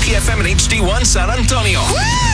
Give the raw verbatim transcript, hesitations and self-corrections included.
F M and H D one San Antonio. Woo!